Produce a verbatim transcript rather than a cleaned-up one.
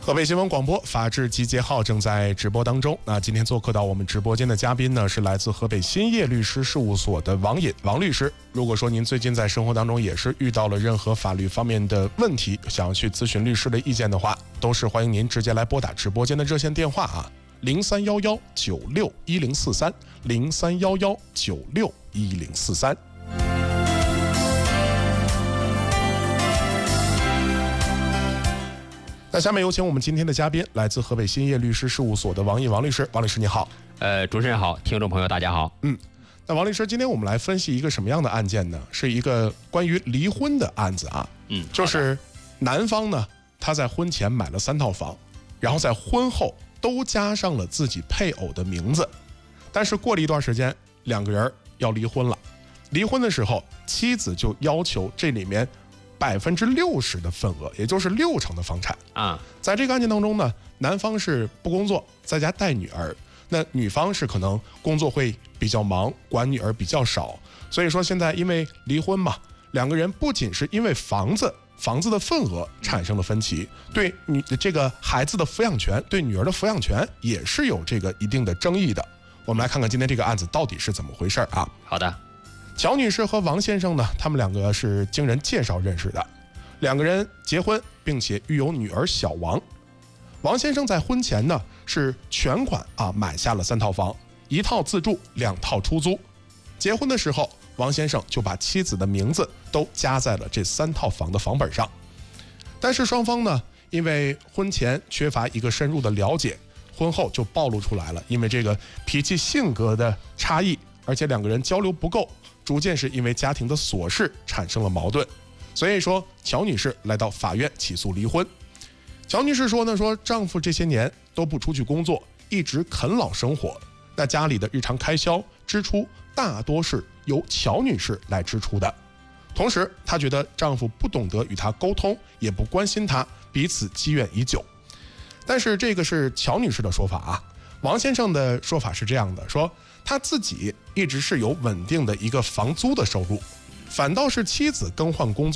河北新闻广播法治集结号正在直播当中。那今天做客到我们直播间的嘉宾呢，是来自河北兴业律师事务所的王隐王律师。如果说您最近在生活当中也是遇到了任何法律方面的问题，想要去咨询律师的意见的话，都是欢迎您直接来拨打直播间的热线电话啊，零三幺幺九六一零四三，零三幺幺九六一零四三。那下面有请我们今天的嘉宾，来自河北兴业律师事务所的王隐王律师。王律师你好。 呃，主持人好，听众朋友大家好。 嗯，那王律师，今天我们来分析一个什么样的案件呢？是一个关于离婚的案子啊。 嗯， 就是男方呢，他在婚前买了三套房，然后在婚后都加上了自己配偶的名字，但是过了一段时间，两个人要离婚了。离婚的时候，妻子就要求这里面百分之六十的份额，也就是六成的房产啊。 在这个案件当中呢，男方是不工作，在家带女儿，那女方是可能工作会比较忙，管女儿比较少，所以说现在因为离婚嘛，两个人不仅是因为房子房子的份额产生了分歧，对女这个孩子的抚养权，对女儿的抚养权也是有这个一定的争议的。我们来看看今天这个案子到底是怎么回事啊？ 好的。 乔女士和王先生呢，他们两个是经人介绍认识的，两个人结婚，并且育有女儿小王。王先生在婚前呢是全款啊买下了三套房，一套自住，两套出租。结婚的时候，王先生就把妻子的名字都加在了这三套房的房本上。但是双方呢，因为婚前缺乏一个深入的了解，婚后就暴露出来了，因为这个脾气性格的差异，而且两个人交流不够，逐渐是因为家庭的琐事产生了矛盾，所以说乔女士来到法院起诉离婚。乔女士说呢，说丈夫这些年都不出去工作，一直啃老生活，那家里的日常开销支出大多是由乔女士来支出的。同时她觉得丈夫不懂得与她沟通，也不关心她，彼此积怨已久。但是这个是乔女士的说法啊，王先生的说法是这样的，说他自己一直是有稳定的一个房租的收入，反倒是妻子更换工作